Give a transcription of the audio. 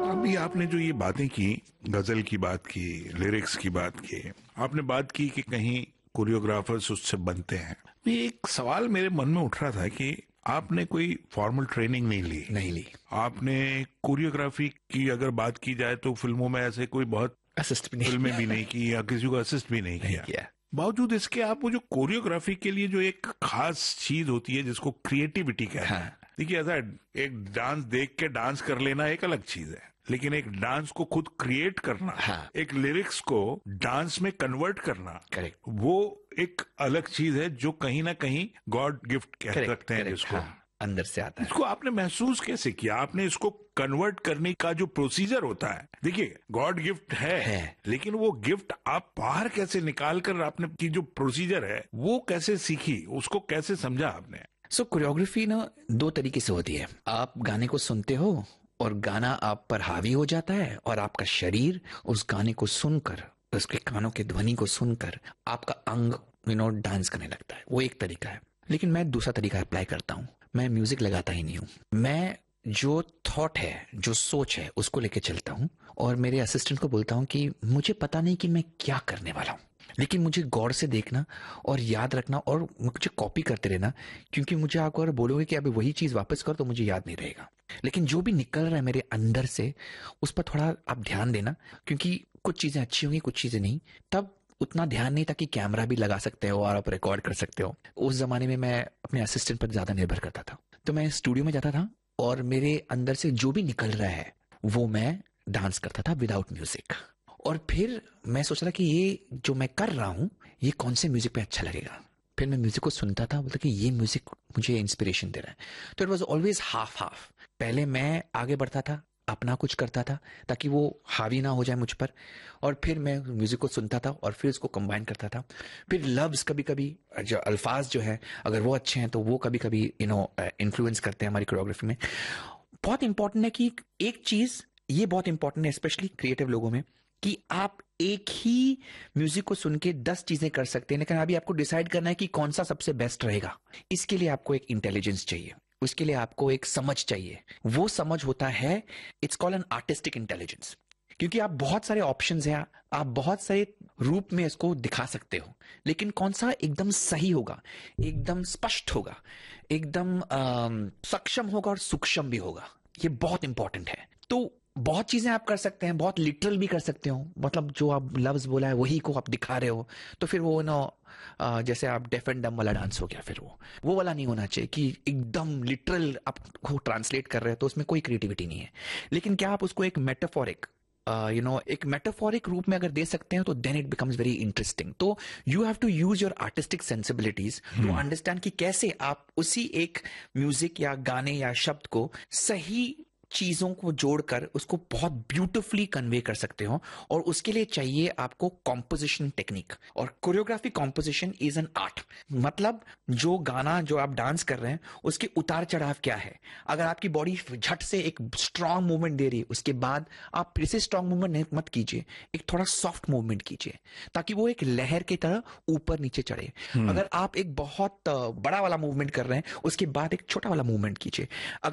अभी आपने जो ये बातें की, गजल की बात की, लिरिक्स की बात की, आपने बात की कि कहीं कोरियोग्राफर्स उससे बनते हैं। एक सवाल मेरे मन में उठ रहा था कि आपने कोई फॉर्मल ट्रेनिंग नहीं ली। आपने कोरियोग्राफी की अगर बात की जाए तो फिल्मों में ऐसे कोई बहुत असिस्ट भी नहीं फिल्में भी नहीं की या किसी को असिस्ट भी नहीं किया। बावजूद इसके आप वो जो कोरियोग्राफी के लिए जो एक खास चीज होती है जिसको क्रिएटिविटी कहते हैं। देखिए, ऐसा एक डांस देख के डांस कर लेना एक अलग चीज है, लेकिन एक डांस को खुद क्रिएट करना, एक लिरिक्स को डांस में कन्वर्ट करना, वो एक अलग चीज है जो कहीं ना कहीं गॉड गिफ्ट कह सकते हैं जिसको अंदर से आता है। इसको आपने महसूस कैसे किया? आपने इसको कन्वर्ट करने का जो प्रोसीजर होता है, देखिए गॉड गिफ्ट है, लेकिन वो गिफ्ट आप बाहर कैसे निकाल कर आपने की जो प्रोसीजर है वो कैसे सीखी, उसको कैसे समझा आपने? कोरियोग्राफी ना दो तरीके से होती है। आप गाने को सुनते हो और गाना आप पर हावी हो जाता है और आपका शरीर उस गाने को सुनकर, उसके कानों के ध्वनि को सुनकर आपका अंग डांस करने लगता है। वो एक तरीका है। लेकिन मैं दूसरा तरीका अप्लाई करता हूँ। मैं म्यूजिक लगाता ही नहीं हूँ। मैं जो थॉट है, जो सोच है, उसको लेके चलता हूँ और मेरे असिस्टेंट को बोलता हूँ कि मुझे पता नहीं कि मैं क्या करने वाला हूँ, लेकिन मुझे गौर से देखना और याद रखना और मुझे कॉपी करते रहना, क्योंकि मुझे आप अगर बोलोगे कि अभी वही चीज वापस कर तो मुझे याद नहीं रहेगा। लेकिन जो भी निकल रहा है मेरे अंदर से उस पर थोड़ा आप ध्यान देना, क्योंकि कुछ चीजें अच्छी होंगी, कुछ चीजें नहीं। तब उतना ध्यान नहीं था कि कैमरा भी लगा सकते हो और आप रिकॉर्ड कर सकते हो। उस जमाने में मैं अपने असिस्टेंट पर ज्यादा निर्भर करता था। तो मैं स्टूडियो में जाता था और मेरे अंदर से जो भी निकल रहा है वो मैं डांस करता था विदाउट म्यूजिक। और फिर मैं सोच रहा कि ये जो मैं कर रहा हूं ये कौन से म्यूजिक पे अच्छा लगेगा। फिर मैं म्यूजिक को सुनता था, बोलता कि ये म्यूजिक मुझे इंस्पिरेशन दे रहा है। तो it was always half half. पहले मैं आगे बढ़ता था, अपना कुछ करता था ताकि वो हावी ना हो जाए मुझ पर, और फिर मैं म्यूजिक को सुनता था और फिर उसको कंबाइन करता था। फिर लफ्ज कभी कभी जो अल्फाज जो है अगर वो अच्छे हैं तो वो कभी कभी इन्फ्लुएंस करते हैं हमारी कोरियोग्राफी में। बहुत इंपॉर्टेंट है कि एक चीज ये बहुत इंपॉर्टेंट है स्पेशली क्रिएटिव लोगों में, कि आप एक ही म्यूजिक को सुन के 10 चीजें कर सकते हैं, लेकिन अभी आपको डिसाइड करना है कि कौन सा सबसे बेस्ट रहेगा। इसके लिए आपको एक इंटेलिजेंस चाहिए, उसके लिए आपको एक समझ चाहिए। वो समझ होता है, it's called an artistic intelligence. क्योंकि आप बहुत सारे ऑप्शंस हैं, आप बहुत सारे रूप में इसको दिखा सकते हो, लेकिन कौन सा एकदम सही होगा, एकदम स्पष्ट होगा, एकदम सक्षम होगा और सूक्ष्म भी होगा, ये बहुत इंपॉर्टेंट है। तो बहुत चीजें आप कर सकते हैं, बहुत लिटरल भी कर सकते हो, मतलब जो आप लफ्ज बोला है वही को आप दिखा रहे हो, तो फिर वो जैसे आप डेफ एंड डम वाला डांस हो गया, फिर वो वाला नहीं होना चाहिए कि एकदम लिटरल आपको ट्रांसलेट कर रहे हो, तो उसमें कोई क्रिएटिविटी नहीं है। लेकिन क्या आप उसको एक मेटाफोरिक एक मेटाफोरिक रूप में अगर दे सकते हैं तो then it becomes very interesting. तो you have to use your artistic sensibilities to understand कि कैसे आप उसी एक म्यूजिक या गाने या शब्द को सही चीजों को जोड़कर उसको बहुत ब्यूटिफुली कन्वे कर सकते हो। और उसके लिए चाहिए आपको कॉम्पोजिशन टेक्निक, और choreography composition is an art. मतलब जो गाना जो आप डांस कर रहे हैं उसके उतार चढ़ाव क्या है। अगर आपकी बॉडी झट से एक स्ट्रांग मूवमेंट दे रही है, उसके बाद आप फिर से स्ट्रांग मूवमेंट मत कीजिए, एक थोड़ा सॉफ्ट मूवमेंट कीजिए ताकि वो एक लहर की तरह ऊपर नीचे चढ़े। अगर आप एक बहुत बड़ा वाला मूवमेंट कर रहे हैं उसके बाद एक छोटा वाला मूवमेंट कीजिए।